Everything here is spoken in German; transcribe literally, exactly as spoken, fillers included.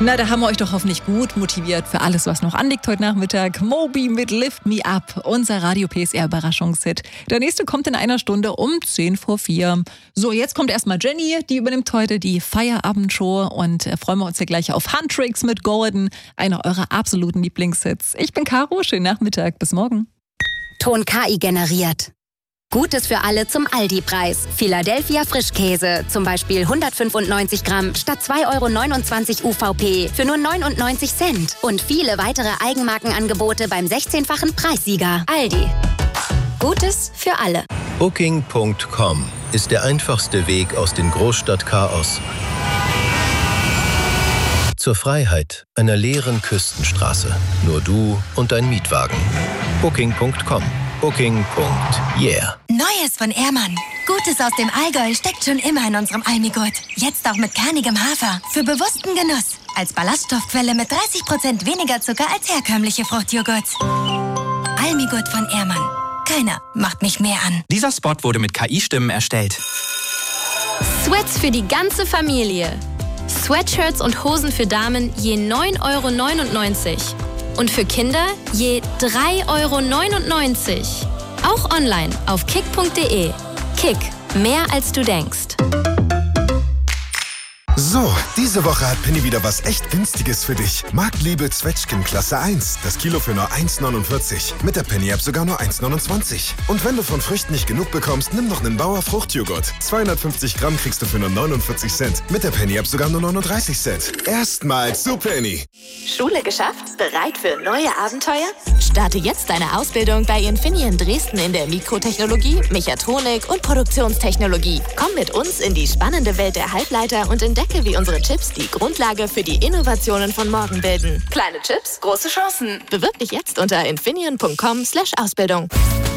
Na, da haben wir euch doch hoffentlich gut motiviert für alles, was noch anliegt heute Nachmittag. Moby mit Lift Me Up, unser Radio P S R-Überraschungshit. Der nächste kommt in einer Stunde um zehn vor vier. So, jetzt kommt erstmal Jenny, die übernimmt heute die Feierabendshow und äh, freuen wir uns ja gleich auf Huntrix mit Golden, einer eurer absoluten Lieblingshits. Ich bin Caro, schönen Nachmittag, bis morgen. Ton K I generiert. Gutes für alle zum Aldi-Preis. Philadelphia Frischkäse, zum Beispiel hundertfünfundneunzig Gramm statt zwei Euro neunundzwanzig U V P für nur neunundneunzig Cent. Und viele weitere Eigenmarkenangebote beim sechzehnfachen Preissieger. Aldi. Gutes für alle. Booking Punkt com ist der einfachste Weg aus dem Großstadtchaos zur Freiheit einer leeren Küstenstraße. Nur du und dein Mietwagen. Booking Punkt com. Booking Punkt yeah. Neues von Ehrmann. Gutes aus dem Allgäu steckt schon immer in unserem Almigurt. Jetzt auch mit kernigem Hafer. Für bewussten Genuss. Als Ballaststoffquelle mit dreißig Prozent weniger Zucker als herkömmliche Fruchtjoghurts. Almigurt von Ehrmann. Keiner macht mich mehr an. Dieser Spot wurde mit K I-Stimmen erstellt. Sweats für die ganze Familie. Sweatshirts und Hosen für Damen je neun Euro neunundneunzig. Und für Kinder je drei Euro neunundneunzig. Auch online auf kick punkt de. Kick, mehr als du denkst. So, diese Woche hat Penny wieder was echt Günstiges für dich. Marktliebe Zwetschgen Klasse eins. Das Kilo für nur eins neunundvierzig. Mit der Penny-App sogar nur eins neunundzwanzig. Und wenn du von Früchten nicht genug bekommst, nimm noch einen Bauer Fruchtjoghurt. zweihundertfünfzig Gramm kriegst du für nur neunundvierzig Cent. Mit der Penny-App sogar nur neununddreißig Cent. Erstmals zu Penny. Schule geschafft? Bereit für neue Abenteuer? Starte jetzt deine Ausbildung bei Infineon Dresden in der Mikrotechnologie, Mechatronik und Produktionstechnologie. Komm mit uns in die spannende Welt der Halbleiter und entdecke, wie unsere Chips die Grundlage für die Innovationen von morgen bilden. Kleine Chips, große Chancen. Bewirb dich jetzt unter infineon punkt com slash Ausbildung.